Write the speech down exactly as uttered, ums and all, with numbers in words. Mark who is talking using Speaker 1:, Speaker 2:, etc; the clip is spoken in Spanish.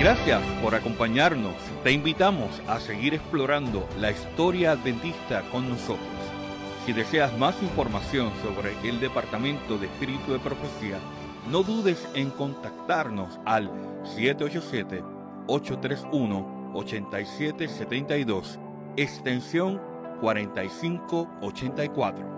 Speaker 1: Gracias por acompañarnos. Te invitamos a seguir explorando la historia adventista con nosotros. Si deseas más información sobre el Departamento de Espíritu de Profecía, no dudes en contactarnos al siete ocho siete, ocho tres uno, ocho siete siete dos, extensión cuarenta y cinco ochenta y cuatro.